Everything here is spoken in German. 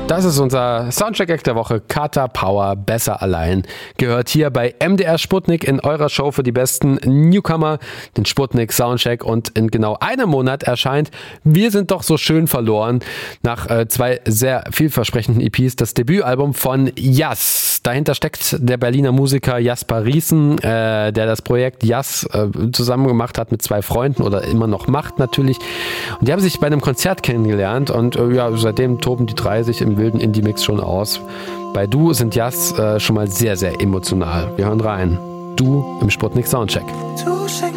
Das ist unser Soundcheck-Act der Woche. Kata Power, besser allein. Gehört hier bei MDR Sputnik in eurer Show für die besten Newcomer, den Sputnik Soundcheck. Und in genau einem Monat erscheint Wir sind doch so schön verloren. Nach 2 sehr vielversprechenden EPs das Debütalbum von Yass. Dahinter steckt der Berliner Musiker Jasper Riesen, der das Projekt Yass zusammen gemacht hat mit 2 Freunden oder immer noch macht natürlich. Und die haben sich bei einem Konzert kennengelernt und seitdem toben die 3 sich im wilden Indie-Mix schon aus. Bei Du sind Yass schon mal sehr, sehr emotional. Wir hören rein. Du im Sputnik Soundcheck. Du schenkst